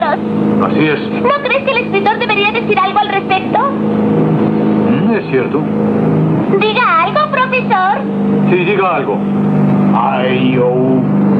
Así es. ¿No crees que el escritor debería decir algo al respecto? Es cierto. Diga algo, profesor. Sí, diga algo. Ay, oh.